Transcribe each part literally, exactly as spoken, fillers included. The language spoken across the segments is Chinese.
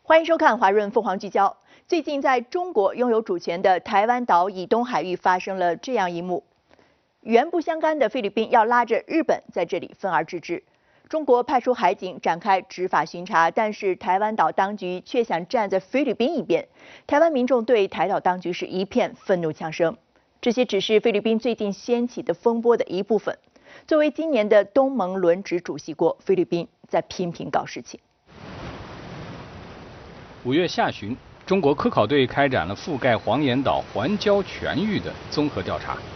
欢迎收看华润凤凰聚焦。最近，在中国拥有主权的台湾岛以东海域发生了这样一幕：原不相干的菲律宾要拉着日本在这里分而治之。中国派出海警展开执法巡查，但是台湾岛当局却想站在菲律宾一边。台湾民众对台岛当局是一片愤怒呛声。这些只是菲律宾最近掀起的风波的一部分。作为今年的东盟轮值主席国，菲律宾在频频搞事情。 五月下旬，中国科考队开展了覆盖黄岩岛环礁全域的综合调查。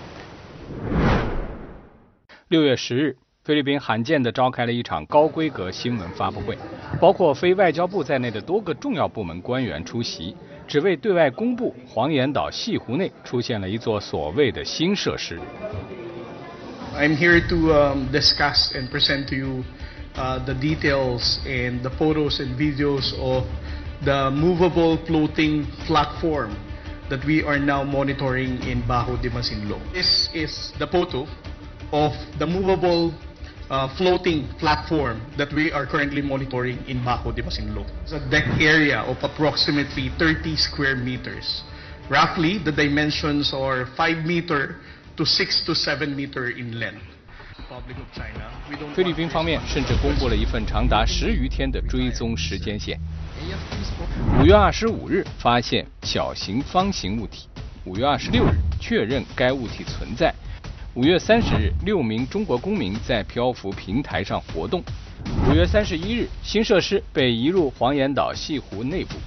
六月十日，菲律宾罕见地召开了一场高规格新闻发布会，包括非外交部在内的多个重要部门官员出席，只为对外公布黄岩岛西湖内出现了一座所谓的新设施。 I'm here to um, discuss and present to you uh, the details and the photos and videos of the movable floating platform that we are now monitoring in Bajo de Masinloc. This is the photo of the movable uh, floating platform that we are currently monitoring in Bajo de Masinloc. It's a deck area of approximately thirty square meters. Roughly, the dimensions are five meter to six to seven meter in length. 菲律宾方面甚至公布了一份长达十余天的追踪时间线。五月二十五日发现小型方形物体，五月二十六日确认该物体存在。五月三十日，六名中国公民在漂浮平台上活动。五月三十一日，新设施被移入黄岩岛西湖内部。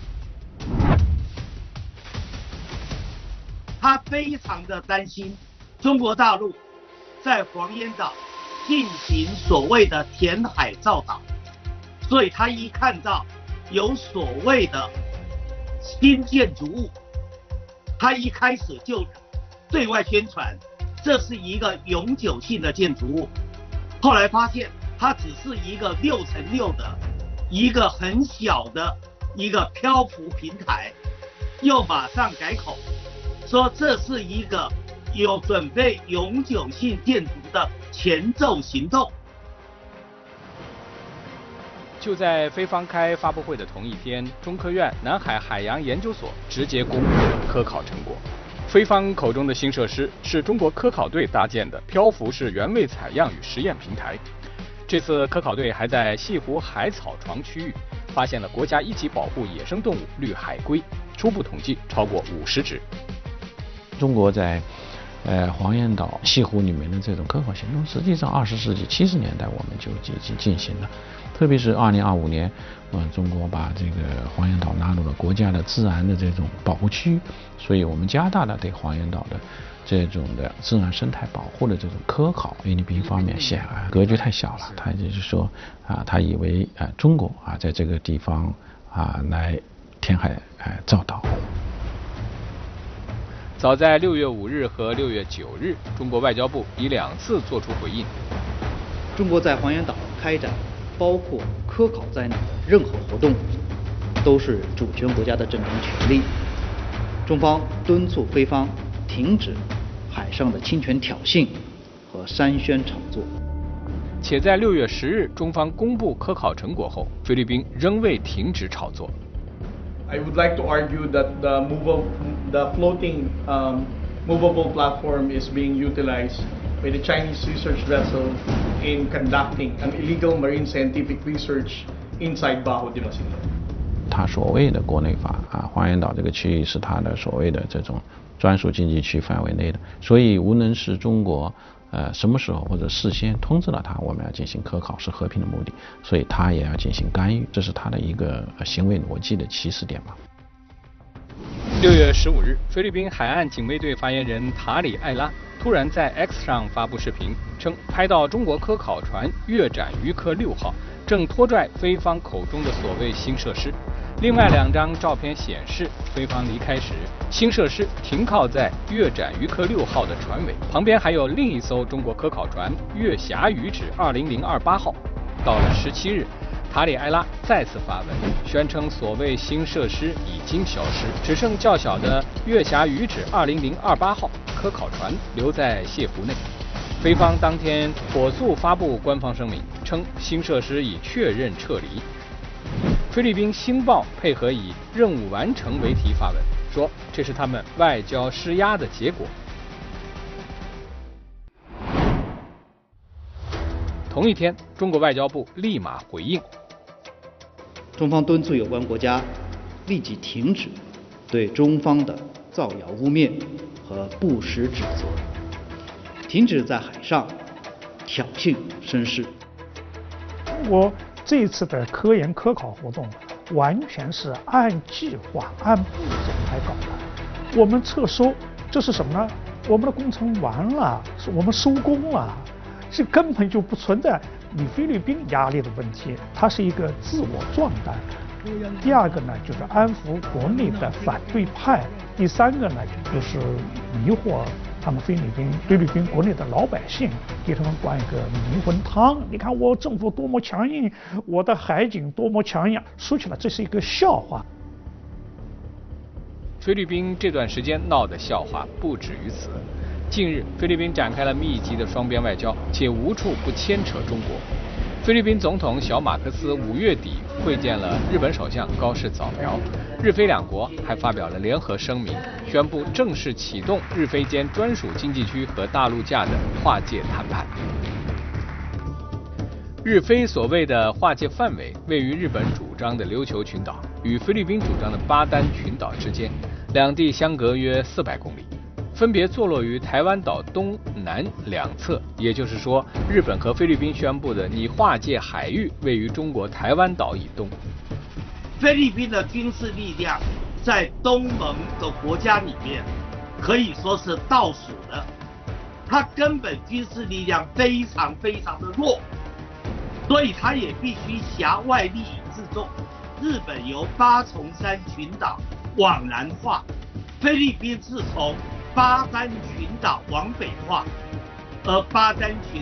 他非常的担心中国大陆在黄岩岛进行所谓的填海造岛，所以他一看到有所谓的新建筑物，他一开始就对外宣传这是一个永久性的建筑物，后来发现它只是一个六乘六的一个很小的一个漂浮平台，又马上改口说这是一个有准备永久性建筑的前奏行动。 就在菲方开发布会的同一天，中科院南海海洋研究所直接公布了科考成果。菲方口中的新设施是中国科考队搭建的漂浮式原位采样与实验平台。这次科考队还在西湖海草床区域发现了国家一级保护野生动物绿海龟，初步统计超过五十只。 中国在呃黄岩岛西湖里面的这种科考行动，实际上二十世纪七十年代我们就已经进行了，特别是二零二五年，呃，中国把这个黄岩岛纳入了国家的自然的这种保护区域，所以我们加大了对黄岩岛的这种的自然生态保护的这种科考。菲律宾方面显然格局太小了，他就是说啊，他以为啊中国啊在这个地方啊来填海啊造岛。 早在六月五日和六月九日，中国外交部已两次作出回应。 中国在黄岩岛开展包括科考在内的任何活动，都是主权国家的正当权利。中方敦促菲方停止海上的侵权挑衅和商宣炒作。 且在六月十日，中方公布科考成果后，菲律宾仍未停止炒作。 I would like to argue that the movable, the floating um, movable platform is being utilized by the Chinese research vessel in conducting an illegal marine scientific research inside Bajo de Masinloc. 他所谓的国内法啊，黄岩岛这个区域是他的所谓的这种专属经济区范围内的，所以无论是中国呃什么时候或者事先通知了他我们要进行科考是和平的目的，所以他也要进行干预，这是他的一个行为逻辑的起始点吧。 六月十五日，菲律宾海岸警卫队发言人塔里艾拉突然在 X 上发布视频，称拍到中国科考船月展渔科六号正拖拽菲方口中的所谓新设施。另外两张照片显示，菲方离开时，新设施停靠在月展渔科六号的船尾，旁边还有另一艘中国科考船月霞鱼指二零零二八号。到了十七日，塔里埃拉再次发文，宣称所谓新设施已经消失，只剩较小的月霞鱼指二零零二八号科考船留在泻湖内。菲方当天火速发布官方声明，称新设施已确认撤离。 菲律宾《星报》配合以“任务完成”为题发文，说这是他们外交施压的结果。同一天，中国外交部立马回应， 中方敦促有关国家立即停止对中方的造谣污蔑和不实指责，停止在海上挑衅生事。 中国这一次的科研科考活动完全是按计划、按步骤来搞的。我们撤收，这是什么呢？我们的工程完了，我们收工了。这根本就不存在你菲律宾压力的问题，它是一个自我状态。第二个呢，就是安抚国内的反对派；第三个呢，就是迷惑他们菲律宾菲律宾国内的老百姓，给他们灌一个迷魂汤。你看我政府多么强硬，我的海警多么强硬。说起来，这是一个笑话。 菲律宾这段时间闹的笑话不止于此。近日，菲律宾展开了密集的双边外交，且无处不牵扯中国。菲律宾总统小马克思五月底会见了日本首相高市早苗，日菲两国还发表了联合声明，宣布正式启动日菲间专属经济区和大陆架的划界谈判。日菲所谓的划界范围位于日本主张的琉球群岛与菲律宾主张的巴丹群岛之间，两地相隔约四百公里。分别坐落于台湾岛东南两侧，也就是说，日本和菲律宾宣布的拟划界海域位于中国台湾岛以东。 菲律宾的军事力量在东盟的国家里面可以说是倒数的，它根本军事力量非常非常的弱，所以它也必须挟外利益自重。日本由八重山群岛往南划，菲律宾是从巴丹群岛往北划，而巴丹群